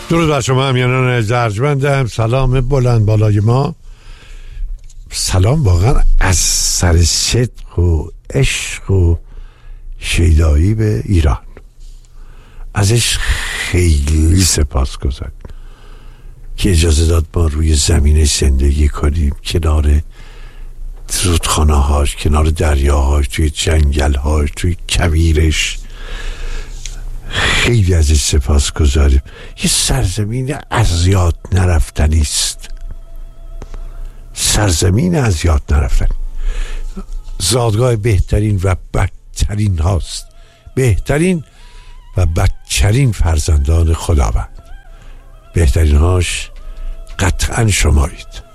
درود بر شما همیهنان ارجمندم. سلام بلند بالای ما، سلام واقعا از سر صدق و عشق و شیدایی به ایران. ازش خیلی سپاسگزارم که اجازه داد ما روی زمینش زندگی کنیم، کنار رودخانه هاش، کنار دریاهاش، توی جنگل هاش، توی کویرش. خیلی ازش سپاسگزاریم. یه سرزمین از یاد نرفتنی است، سرزمین از یاد نرفتنی، زادگاه بهترین و بدترین هاست، بهترین و بدترین فرزندان خداوند. بهترین هاش قطعا شمایید.